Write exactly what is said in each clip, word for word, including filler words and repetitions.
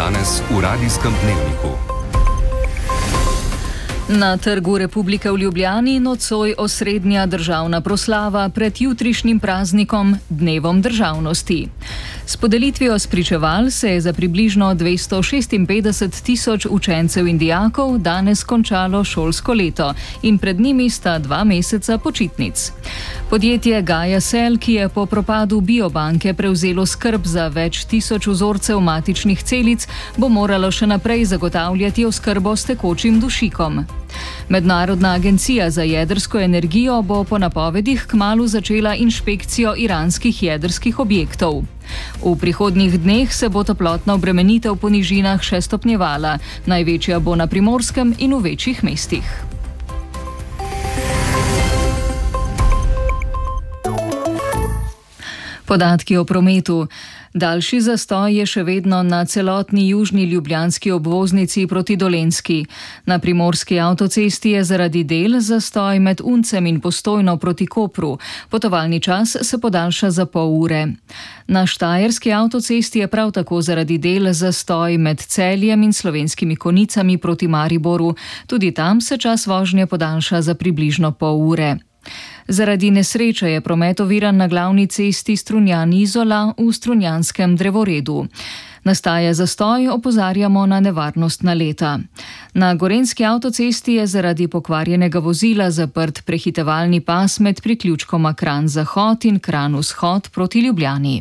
Danes v Radijskem dnevniku. Na Trgu Republike v Ljubljani nocoj osrednja državna proslava pred jutrišnjim praznikom, Dnevom državnosti. S podelitvijo spričeval se je za približno dvesto šestinpetdeset tisoč učencev in dijakov danes končalo šolsko leto in pred njimi sta dva meseca počitnic. Podjetje Gaia Cell, ki je po propadu biobanke prevzelo skrb za več tisoč vzorcev matičnih celic, bo moralo še naprej zagotavljati oskrbo s tekočim dušikom. Mednarodna agencija za jedrsko energijo bo po napovedih kmalu začela inšpekcijo iranskih jedrskih objektov. V prihodnjih dneh se bo toplotna obremenitev po nižinah še stopnjevala, največja bo na Primorskem in v večjih mestih. Podatki o prometu. Daljši zastoj je še vedno na celotni južni ljubljanski obvoznici proti Dolenjski. Na primorski avtocesti je zaradi del zastoj med Uncem in Postojno proti Kopru. Potovalni čas se podaljša za pol ure. Na štajerski avtocesti je prav tako zaradi del zastoj med Celjem in Slovenskimi Konicami proti Mariboru. Tudi tam se čas vožnje podaljša za približno pol ure. Zaradi nesreče je promet oviran na glavni cesti Strunjan-Izola v strunjanskem drevoredu. Nastaja zastoj, opozarjamo na nevarnostna leta. Na gorenjski avtocesti je zaradi pokvarjenega vozila zaprt prehitevalni pas med priključkoma Kranj-Zahod in Kranj-Vzhod proti Ljubljani.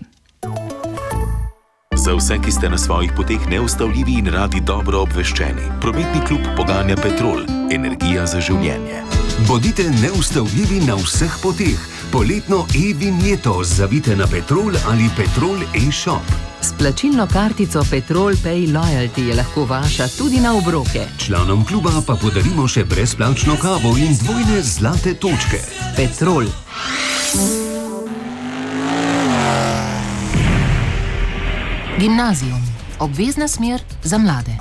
Za vse, ki ste na svojih poteh neustavljivi in radi dobro obveščeni, prometni klub poganja Petrol, energija za življenje. Bodite neustavljivi na vseh poteh. Poletno e-vinjeto zavite na Petrol ali Petrol e-shop. S plačilno kartico Petrol Pay Loyalty je lahko vaša tudi na obroke. Članom kluba pa podarimo še brezplačno kavo in dvojne zlate točke. Petrol. Gimnazijum. Obvezna smer za mlade.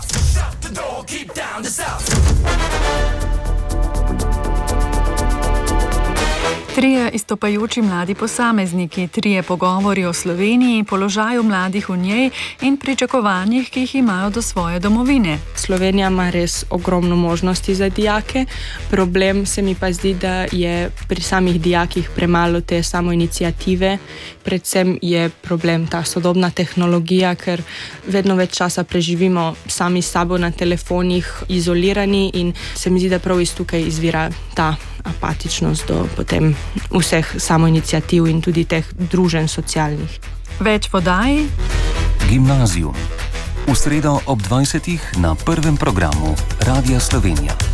Trije izstopajoči mladi posamezniki, trije pogovori o Sloveniji, položaju mladih v njej in pričakovanjih, ki jih imajo do svoje domovine. Slovenija ima res ogromno možnosti za dijake. Problem se mi pa zdi, da je pri samih dijakih premalo te samoiniciative. Predvsem je problem ta sodobna tehnologija, ker vedno več časa preživimo sami s sabo na telefonih, izolirani, in se mi zdi, da prav iz tukaj izvira ta apatičnost do potem vseh samoiniciativ in tudi teh druženj socialnih. Več podaj. Gimnazijum. V sredo ob dvajsetih na prvem programu Radia Slovenija.